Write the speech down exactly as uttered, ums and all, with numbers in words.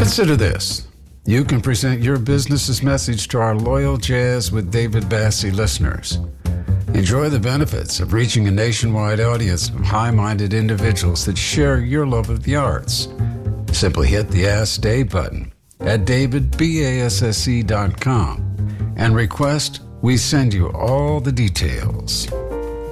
Consider this. You can present your business's message to our loyal Jazz with David Bassey listeners. Enjoy the benefits of reaching a nationwide audience of high-minded individuals that share your love of the arts. Simply hit the Ask Dave button at david basse dot com and request we send you all the details.